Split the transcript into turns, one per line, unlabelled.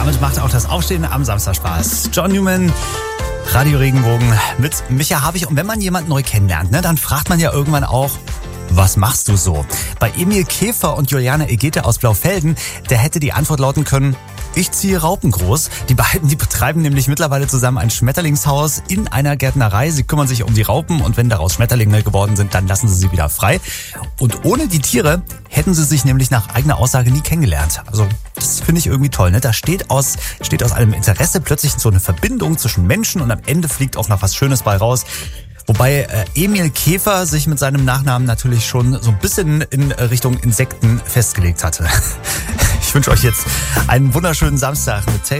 damit macht auch das Aufstehen am Samstag Spaß. John Newman, Radio Regenbogen mit Micha Habich. Und wenn man jemanden neu kennenlernt, dann fragt man ja irgendwann auch, was machst du so? Bei Emil Käfer und Juliane Egete aus Blaufelden, da hätte die Antwort lauten können, ich ziehe Raupen groß. Die beiden, die betreiben nämlich mittlerweile zusammen ein Schmetterlingshaus in einer Gärtnerei. Sie kümmern sich um die Raupen und wenn daraus Schmetterlinge geworden sind, dann lassen sie wieder frei. Und ohne die Tiere hätten sie sich nämlich nach eigener Aussage nie kennengelernt. Also das finde ich irgendwie toll. Da steht aus einem Interesse plötzlich so eine Verbindung zwischen Menschen und am Ende fliegt auch noch was Schönes bei raus. Wobei Emil Käfer sich mit seinem Nachnamen natürlich schon so ein bisschen in Richtung Insekten festgelegt hatte. Ich wünsche euch jetzt einen wunderschönen Samstag mit